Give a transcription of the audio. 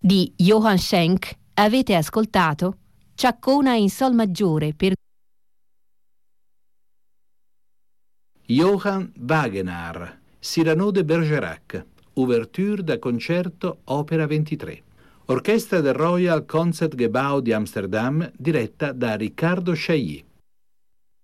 di Johann Schenk avete ascoltato Ciaccona in sol maggiore per Johann Wagenaar, Cyrano de Bergerac, Ouverture da concerto Opera 23. Orchestra del Royal Concertgebouw di Amsterdam, diretta da Riccardo Chailly.